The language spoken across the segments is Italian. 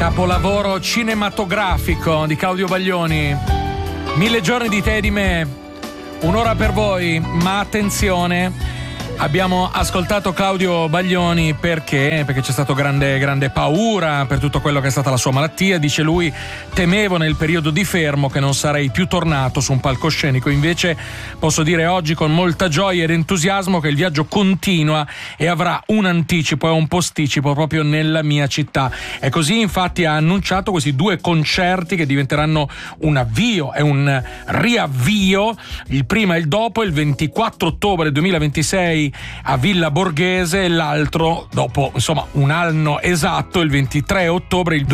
Capolavoro cinematografico di Claudio Baglioni. 1000 giorni di te e di me, un'ora per voi, ma attenzione, abbiamo ascoltato Claudio Baglioni perché c'è stato grande paura per tutto quello che è stata la sua malattia. Dice lui: temevo nel periodo di fermo che non sarei più tornato su un palcoscenico, invece posso dire oggi con molta gioia ed entusiasmo che il viaggio continua e avrà un anticipo e un posticipo proprio nella mia città. E così infatti ha annunciato questi 2 concerti che diventeranno un avvio e un riavvio, il prima e il dopo, il 24 ottobre 2026 a Villa Borghese, e l'altro dopo un anno esatto, il 23 ottobre il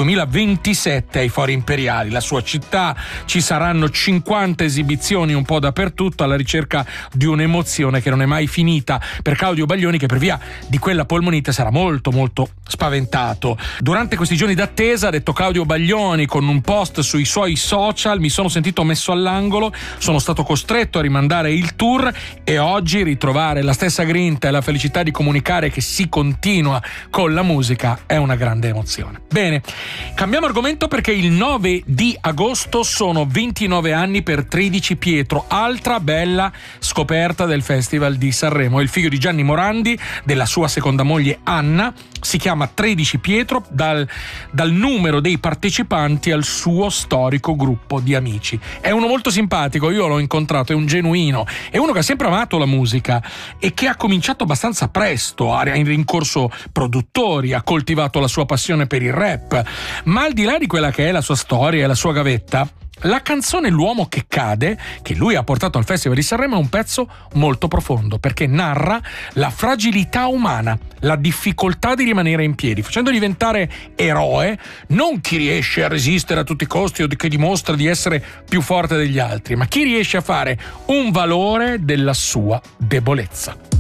2027 ai Fori Imperiali, la sua città. Ci saranno 50 esibizioni un po' dappertutto, alla ricerca di un'emozione che non è mai finita per Claudio Baglioni, che per via di quella polmonite sarà molto spaventato. Durante questi giorni d'attesa, ha detto Claudio Baglioni con un post sui suoi social: mi sono sentito messo all'angolo, sono stato costretto a rimandare il tour e oggi ritrovare la stessa grinta e la felicità di comunicare che si continua con la musica è una grande emozione. Bene, cambiamo argomento perché il 9 di agosto sono 29 anni per 13 Pietro, altra bella scoperta del Festival di Sanremo. È il figlio di Gianni Morandi, della sua seconda moglie Anna. Si chiama 13 Pietro dal numero dei partecipanti al suo storico gruppo di amici. È uno molto simpatico, io l'ho incontrato, è un genuino, è uno che ha sempre amato la musica e che ha cominciato abbastanza presto, ha rincorso produttori, ha coltivato la sua passione per il rap, ma al di là di quella che è la sua storia e la sua gavetta, la canzone L'uomo che cade, che lui ha portato al Festival di Sanremo, è un pezzo molto profondo perché narra la fragilità umana, la difficoltà di rimanere in piedi, facendo diventare eroe non chi riesce a resistere a tutti i costi o che dimostra di essere più forte degli altri, ma chi riesce a fare un valore della sua debolezza.